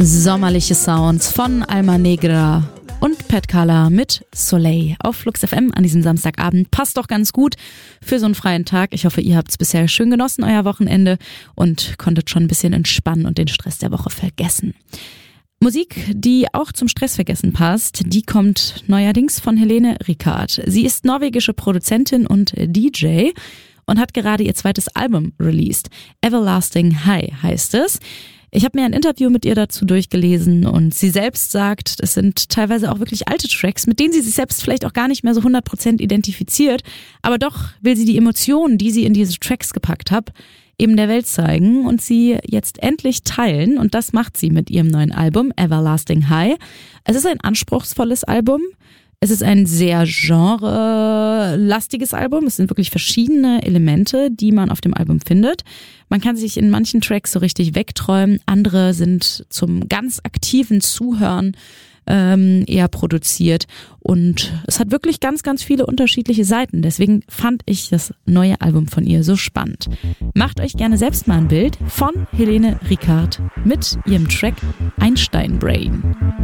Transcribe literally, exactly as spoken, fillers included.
Sommerliche Sounds von Alma Negra und Pat Kala mit Soleil auf Flux F M an diesem Samstagabend. Passt doch ganz gut für so einen freien Tag. Ich hoffe, ihr habt es bisher schön genossen, euer Wochenende, und konntet schon ein bisschen entspannen und den Stress der Woche vergessen. Musik, die auch zum Stressvergessen passt, die kommt neuerdings von Helene Ricard. Sie ist norwegische Produzentin und D J und hat gerade ihr zweites Album released. Everlasting High heißt es. Ich habe mir ein Interview mit ihr dazu durchgelesen und sie selbst sagt, es sind teilweise auch wirklich alte Tracks, mit denen sie sich selbst vielleicht auch gar nicht mehr so hundert Prozent identifiziert, aber doch will sie die Emotionen, die sie in diese Tracks gepackt hat, eben der Welt zeigen und sie jetzt endlich teilen, und das macht sie mit ihrem neuen Album Everlasting High. Es ist ein anspruchsvolles Album. Es ist ein sehr genre-lastiges Album. Es sind wirklich verschiedene Elemente, die man auf dem Album findet. Man kann sich in manchen Tracks so richtig wegträumen. Andere sind zum ganz aktiven Zuhören ähm, eher produziert. Und es hat wirklich ganz, ganz viele unterschiedliche Seiten. Deswegen fand ich das neue Album von ihr so spannend. Macht euch gerne selbst mal ein Bild von Helene Ricard mit ihrem Track Einstein Brain.